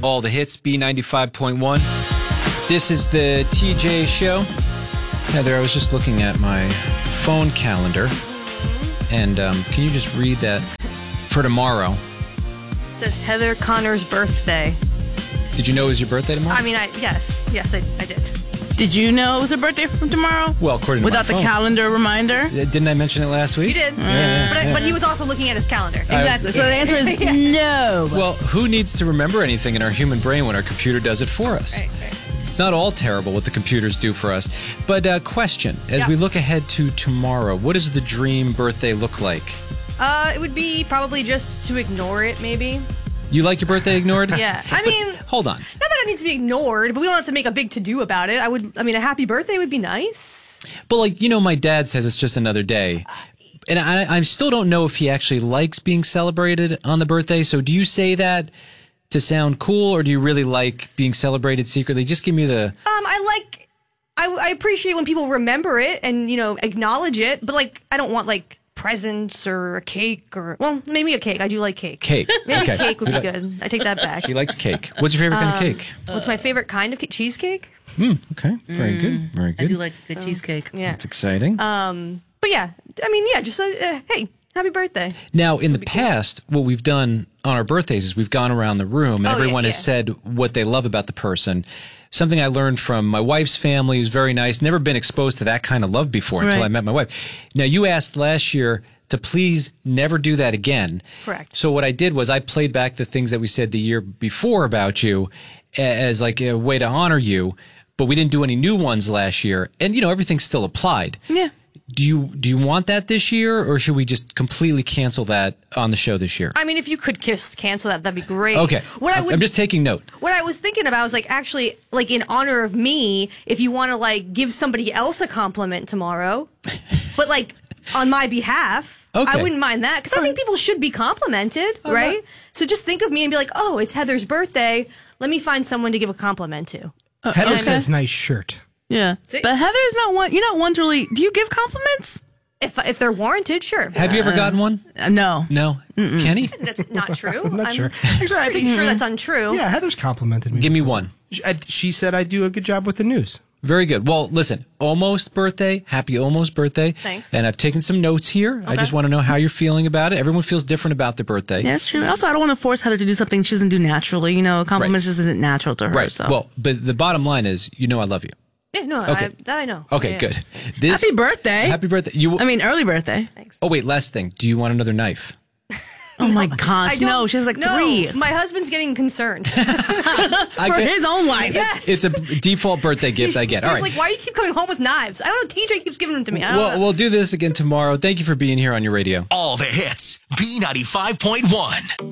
All the hits, B95.1. This is the TJ show. Heather, I was just looking at my phone calendar. And can you just read that for tomorrow? It says Heather Connor's birthday. Did you know it was your birthday tomorrow? I mean, yes, I did. Did you know it was her birthday from tomorrow? Well, according to without my the phone. calendar reminder? Didn't I mention it last week? You did. Yeah. But he was also looking at his calendar. Exactly. So the answer is no. Well, who needs to remember anything in our human brain when our computer does it for us? Right. It's not all terrible what the computers do for us. But question, as we look ahead to tomorrow, what does the dream birthday look like? It would be probably just to ignore it, maybe. You like your birthday ignored? Yeah. I mean, Hold on. not that it needs to be ignored, but we don't have to make a big to-do about it. A happy birthday would be nice. But my dad says it's just another day. And I still don't know if he actually likes being celebrated on the birthday. So do you say that to sound cool, or do you really like being celebrated secretly? Just give me the... I appreciate when people remember it and, acknowledge it, but, I don't want, presents or a cake or... Well, maybe a cake. I do like cake. Cake. Maybe Okay. a cake would be good. I take that back. He likes cake. What's your favorite kind of cake? What's my favorite kind of cake? Cheesecake? Okay. Very good. Very good. I do like the cheesecake. Yeah. That's exciting. But yeah, just, hey, happy birthday. Now, in the past, what we've done on our birthdays is we've gone around the room and everyone has said what they love about the person. Something I learned from my wife's family is very nice. Never been exposed to that kind of love before until I met my wife. Now, you asked last year to please never do that again. Correct. So what I did was I played back the things that we said the year before about you as a way to honor you, but we didn't do any new ones last year. And, everything still applied. Yeah. Do you want that this year, or should we just completely cancel that on the show this year? I mean, if you could cancel that, that'd be great. Okay. I'm just taking note. What I was thinking about was actually, in honor of me, if you want to give somebody else a compliment tomorrow, but on my behalf, okay. I wouldn't mind that because I think people should be complimented, right? So just think of me and be like, oh, it's Heather's birthday. Let me find someone to give a compliment to. Heather says nice shirt. Yeah. But Heather's not one. You're not one to really. Do you give compliments? If they're warranted, sure. Have you ever gotten one? No. No. Kenny? That's not true. I'm not sure. Actually, I Pretty sure that's untrue. Yeah, Heather's complimented me. Give me one. She said I do a good job with the news. Very good. Well, listen, almost birthday. Happy almost birthday. Thanks. And I've taken some notes here. Okay. I just want to know how you're feeling about it. Everyone feels different about their birthday. Yeah, that's true. Also, I don't want to force Heather to do something she doesn't do naturally. Compliments just isn't natural to her. Right. So. Well, but the bottom line is, I love you. Yeah, no, Okay. that I know. Okay, Yeah. good. Happy birthday. Happy birthday. Early birthday. Thanks. Oh, wait, last thing. Do you want another knife? Oh my gosh, no, she has 3. My husband's getting concerned. For his own life. Yes. It's a default birthday gift I get. All right. He's why do you keep coming home with knives? I don't know. TJ keeps giving them to me. I don't know. We'll do this again tomorrow. Thank you for being here on your radio. All the hits. B95.1.